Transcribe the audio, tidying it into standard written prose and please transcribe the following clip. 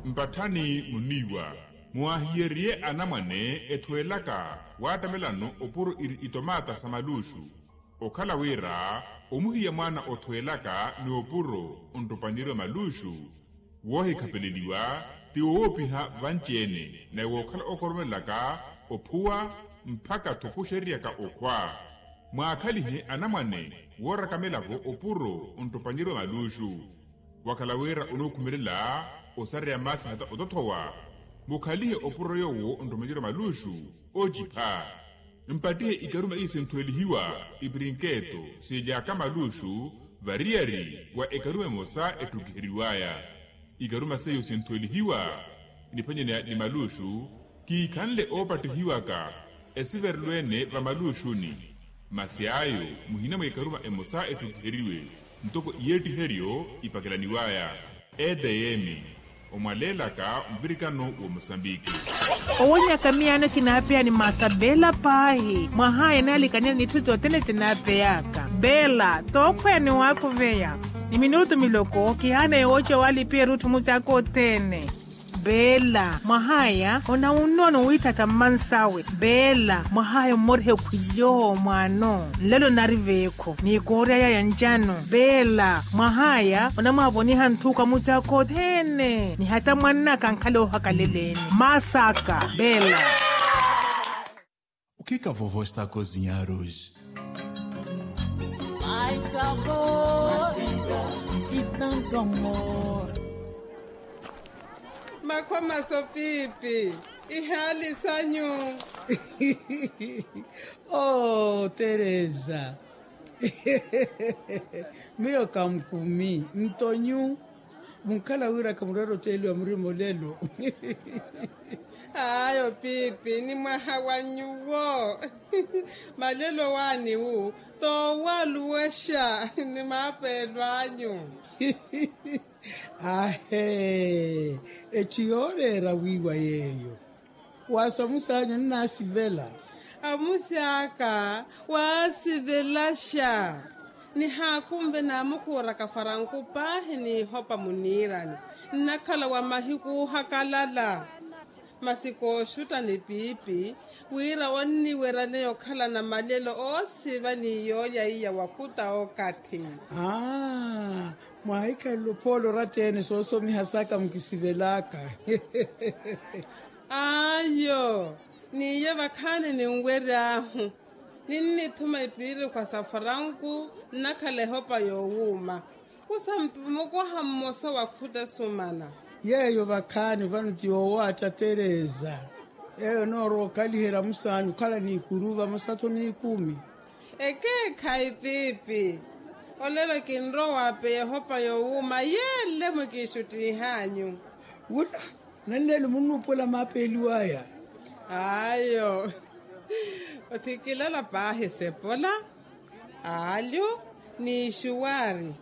mpathani muniwa muahierie anamwane ethuelaka watamelano opuro itomata samalushu okhala wira omuhiya mwana othuelaka ni opuro ontopanyiro malushu wohi kapeleliwa ti oopiha vanchene na wokhala okoromelaka ophuwa mpaka thukusheriaka okhwa mwakhalihe anamwane worakamelavu opuro ontopanyiro malushu wakhala wira onokhumelela osarya masi hata otothowa mukhalihe opuro yowo ontomanyiro malushu ojipha mpatihe ikaruma isenthuelihiwa ibrinketo sejaka malushu variari wa ekarume mosa etukihiriwaya ikaruma seyo senthuelihiwa inipanyene ni malushu kiikhanle opatihiwaka esiverlwene va malushuni masiayo muhina mwa ikaruma emosa etukihiriwe ntoko iyetiheryo ipakelaniwaya edeyemi omwalelaka mvirikano wa Mosambiki owonyaka miyano kinapea ni masabela pahi mwahaya nalikania ni tuzo tene zinapeyaka bela tokwea ni wako veya ni minutu miloko kihana eocho wali pia rutu muzako tene bela mwahaya ona unono uitata mansawe bela mwahaya morhe kuyoho mwano lelo nariveko ni korea ya njano bela mwahaya ona mwavoni hantuka muzako tene ni hata mwana kankalo hakaleleni masaka bela. O que a vovó está a cozinhar hoje? Mais sabor e tanto amor. Makhoma sopipi ihali sanyu. Oh, Teresa. Mio kamkumi ntonyu munkala wira kamurero telu amrimo lelo. Ayo pipi ni mahawanyuwo. Malelo wani wu to waluwesha ni mapelwanyu. Ahe, etiorera wiwa yeyo. Wasamusanya nasivela. Amusiaka wasivelasha. Ni hakumbe na mukura kafaranku pahe ni hopa munirani. Nakala wa mahiku hakalala. Masiko shuta ni pipi. Wira wani wera leo kala na malelo osiva ni yoya iya wakuta okati. Mwaika lupolo ratene soso mihasaka mkisivelaka. Ayo, niye vakane ni ngwerahu. Nini tuma ipiri kwa safarangu nakale hopa yowuma. Kusa mpumuko hamosa wakuta sumana. Yeyo vakane vanuti owata Teresa. Yeyo noro kalihera musanyu kala ni kuruva musato ni 10. Eke kai pipi. Olelo kinro wape hopa yowuma yele mukishuti hanyu. Wula, nanele munupula mapeliwaya. Ayo. Otikilala pahe sepola. Alyo ni shuwari.